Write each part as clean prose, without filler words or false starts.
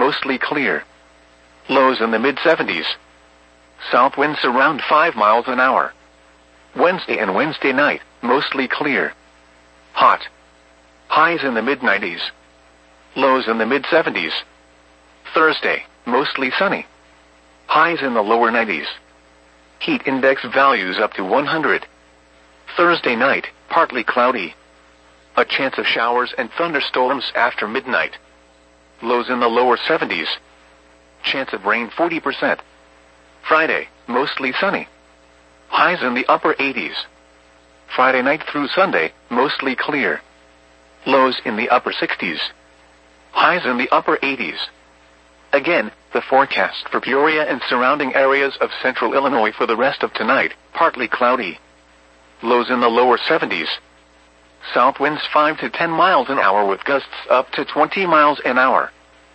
mostly clear. Lows in the mid-70s. South winds around 5 miles an hour. Wednesday and Wednesday night, mostly clear. Hot. Highs in the mid-90s. Lows in the mid-70s. Thursday, mostly sunny. Highs in the lower 90s. Heat index values up to 100. Thursday night, partly cloudy. A chance of showers and thunderstorms after midnight. Lows in the lower 70s. Chance of rain 40%. Friday, mostly sunny. Highs in the upper 80s. Friday night through Sunday, mostly clear. Lows in the upper 60s. Highs in the upper 80s. Again, the forecast for Peoria and surrounding areas of central Illinois for the rest of tonight, partly cloudy. Lows in the lower 70s. South winds 5 to 10 miles an hour with gusts up to 20 miles an hour.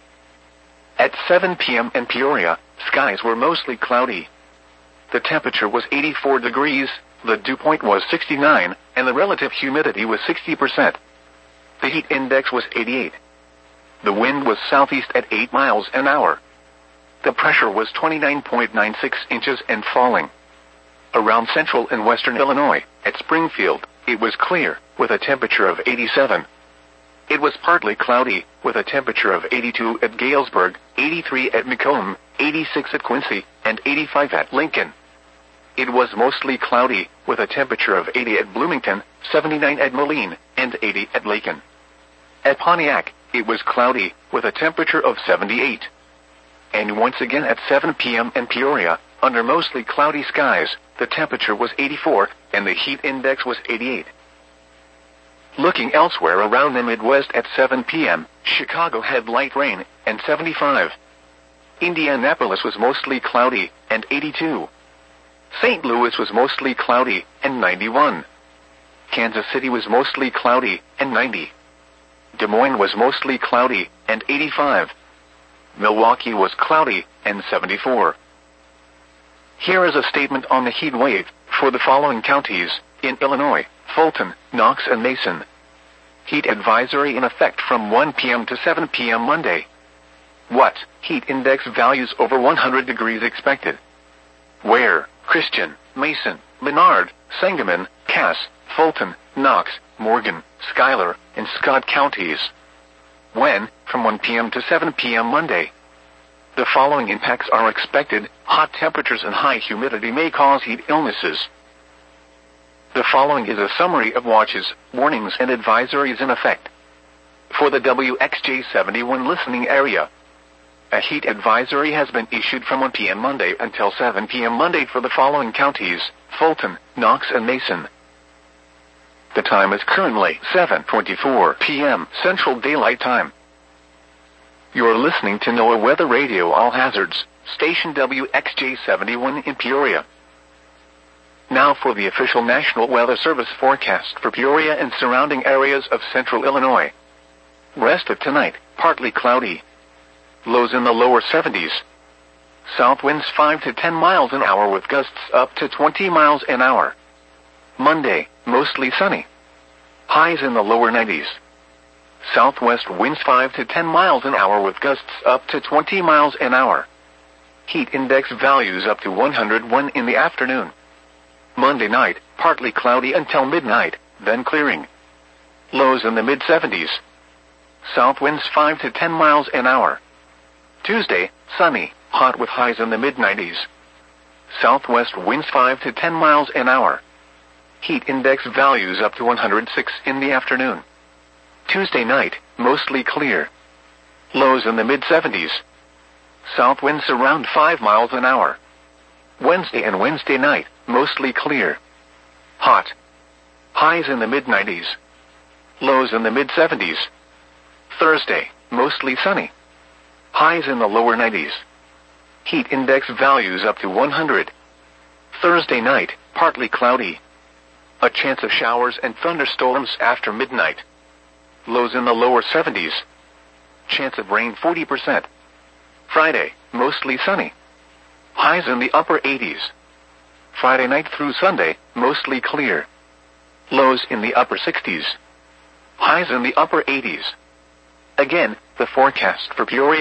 At 7 p.m. in Peoria, skies were mostly cloudy. The temperature was 84 degrees, the dew point was 69, and the relative humidity was 60%. The heat index was 88. The wind was southeast at 8 miles an hour. The pressure was 29.96 inches and falling. Around central and western Illinois, at Springfield, it was clear, with a temperature of 87. It was partly cloudy, with a temperature of 82 at Galesburg, 83 at Macomb, 86 at Quincy, and 85 at Lincoln. It was mostly cloudy, with a temperature of 80 at Bloomington, 79 at Moline, and 80 at Lacon. At Pontiac, it was cloudy, with a temperature of 78. And once again at 7 p.m. in Peoria, under mostly cloudy skies, the temperature was 84, and the heat index was 88. Looking elsewhere around the Midwest at 7 p.m., Chicago had light rain, and 75. Indianapolis was mostly cloudy, and 82. St. Louis was mostly cloudy, and 91. Kansas City was mostly cloudy, and 90. Des Moines was mostly cloudy, and 85. Milwaukee was cloudy, and 74. Here is a statement on the heat wave for the following counties in Illinois: Fulton, Knox, and Mason. Heat advisory in effect from 1 p.m. to 7 p.m. Monday. What? Heat index values over 100 degrees expected. Where? Christian, Mason, Menard, Sangamon, Cass, Fulton, Knox, Morgan, Schuyler, and Scott counties. When? From 1 p.m. to 7 p.m. Monday. The following impacts are expected. Hot temperatures and high humidity may cause heat illnesses. The following is a summary of watches, warnings, and advisories in effect. For the WXJ71 listening area, a heat advisory has been issued from 1 p.m. Monday until 7 p.m. Monday for the following counties: Fulton, Knox, and Mason. The time is currently 7:24 p.m. Central Daylight Time. You're listening to NOAA Weather Radio All Hazards, station WXJ71 in Peoria. Now for the official National Weather Service forecast for Peoria and surrounding areas of central Illinois. Rest of tonight, partly cloudy. Lows in the lower 70s. South winds 5 to 10 miles an hour with gusts up to 20 miles an hour. Monday, mostly sunny. Highs in the lower 90s. Southwest winds 5 to 10 miles an hour with gusts up to 20 miles an hour. Heat index values up to 101 in the afternoon. Monday night, partly cloudy until midnight, then clearing. Lows in the mid-70s. South winds 5 to 10 miles an hour. Tuesday, sunny, hot with highs in the mid-90s. Southwest winds 5 to 10 miles an hour. Heat index values up to 106 in the afternoon. Tuesday night, mostly clear. Lows in the mid-70s. South winds around 5 miles an hour. Wednesday and Wednesday night, mostly clear. Hot. Highs in the mid-90s. Lows in the mid-70s. Thursday, mostly sunny. Highs in the lower 90s. Heat index values up to 100. Thursday night, partly cloudy. A chance of showers and thunderstorms after midnight. Lows in the lower 70s. Chance of rain 40%. Friday, mostly sunny. Highs in the upper 80s. Friday night through Sunday, mostly clear. Lows in the upper 60s. Highs in the upper 80s. Again, the forecast for Peoria